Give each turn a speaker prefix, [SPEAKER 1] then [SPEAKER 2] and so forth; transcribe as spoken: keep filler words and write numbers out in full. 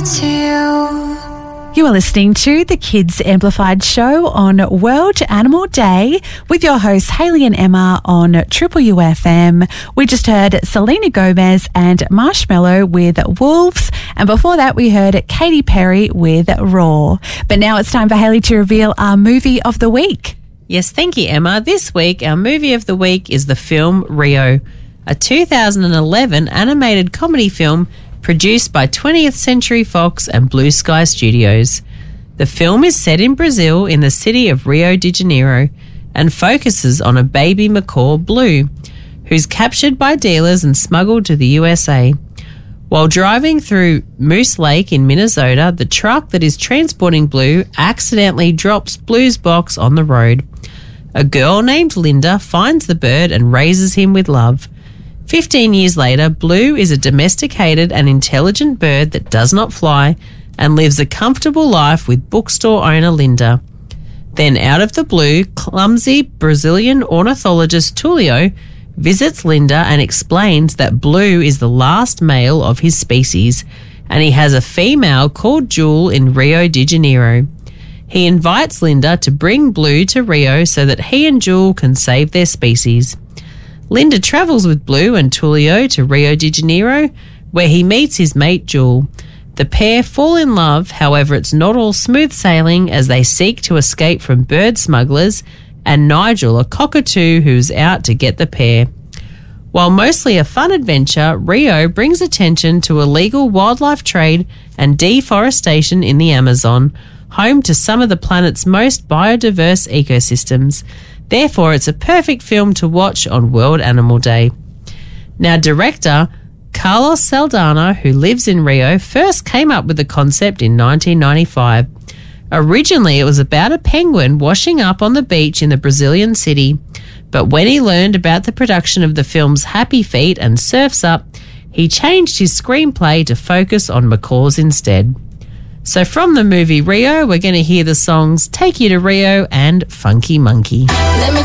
[SPEAKER 1] to you.
[SPEAKER 2] You are listening to the Kids Amplified Show on World Animal Day with your hosts Hayley and Emma on Triple U F M. We just heard Selena Gomez and Marshmello with Wolves, and before that we heard Katy Perry with Raw. But now it's time for Hayley to reveal our movie of the week.
[SPEAKER 3] Yes, thank you, Emma. This week our movie of the week is the film Rio, a two thousand eleven animated comedy film produced by twentieth Century Fox and Blue Sky Studios. The film is set in Brazil in the city of Rio de Janeiro and focuses on a baby macaw, Blue, who's captured by dealers and smuggled to the U S A. While driving through Moose Lake in Minnesota, the truck that is transporting Blue accidentally drops Blue's box on the road. A girl named Linda finds the bird and raises him with love. Fifteen years later, Blue is a domesticated and intelligent bird that does not fly and lives a comfortable life with bookstore owner Linda. Then out of the blue, clumsy Brazilian ornithologist Tulio visits Linda and explains that Blue is the last male of his species and he has a female called Jewel in Rio de Janeiro. He invites Linda to bring Blue to Rio so that he and Jewel can save their species. Linda travels with Blue and Tulio to Rio de Janeiro, where he meets his mate Jewel. The pair fall in love, however it's not all smooth sailing as they seek to escape from bird smugglers and Nigel, a cockatoo who's out to get the pair. While mostly a fun adventure, Rio brings attention to illegal wildlife trade and deforestation in the Amazon, home to some of the planet's most biodiverse ecosystems. Therefore, it's a perfect film to watch on World Animal Day. Now, director Carlos Saldana, who lives in Rio, first came up with the concept in nineteen ninety-five. Originally, it was about a penguin washing up on the beach in the Brazilian city, but when he learned about the production of the films Happy Feet and Surf's Up, he changed his screenplay to focus on macaws instead. So from the movie Rio, we're going to hear the songs Take You to Rio and Funky Monkey.
[SPEAKER 1] Let me